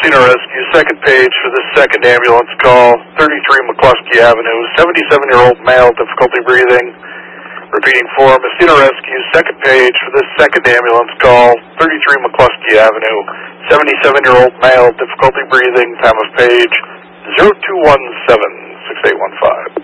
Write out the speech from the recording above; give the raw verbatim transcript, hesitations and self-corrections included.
Messina Rescue, second page for this second ambulance call, thirty-three McCluskey Avenue, seventy-seven-year-old male, difficulty breathing. Repeating for Messina Rescue, second page for this second ambulance call, thirty-three McCluskey Avenue, seventy-seven-year-old male, difficulty breathing, time of page zero two one seven, six eight one five.